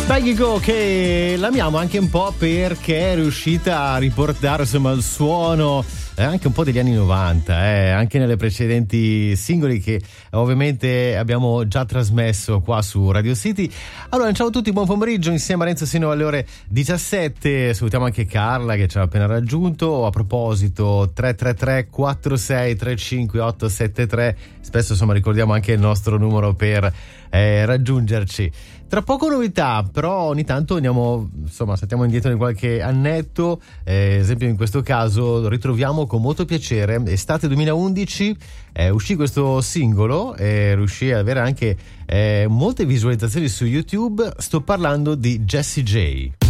Peggy Go, che l'amiamo anche un po' perché è riuscita a riportare insomma il suono anche un po' degli anni 90, anche nelle precedenti singoli che ovviamente abbiamo già trasmesso qua su Radio City. Allora, ciao a tutti, buon pomeriggio insieme a Renzo sino alle ore 17. Salutiamo anche Carla che ci ha appena raggiunto. A proposito, 333 4635 873, spesso insomma ricordiamo anche il nostro numero per raggiungerci. Tra poco novità, però ogni tanto andiamo, insomma, saltiamo indietro di qualche annetto. Esempio in questo caso ritroviamo con molto piacere estate 2011, uscì questo singolo e riuscì ad avere anche molte visualizzazioni su YouTube. Sto parlando di Jessie J.